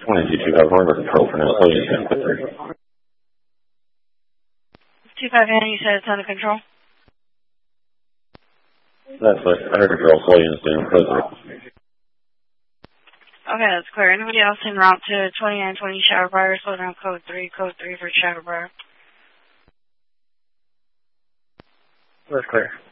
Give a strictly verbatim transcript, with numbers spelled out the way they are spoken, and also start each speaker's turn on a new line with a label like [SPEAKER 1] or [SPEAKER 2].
[SPEAKER 1] twenty-two two five four, control for now, slow units down, code three.
[SPEAKER 2] two five nine, you said it's under control?
[SPEAKER 1] That's what, under control, slow units down, code three.
[SPEAKER 2] Okay, that's clear. Anybody else en route to twenty-nine twenty Shadow Briar, slow down code three, code three for Shadow Briar.
[SPEAKER 3] That's clear.